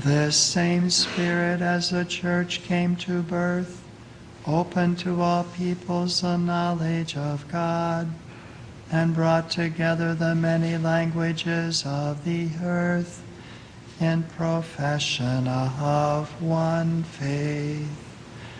This same Spirit, as the Church came to birth, opened to all peoples the knowledge of God, and brought together the many languages of the earth in profession of one faith.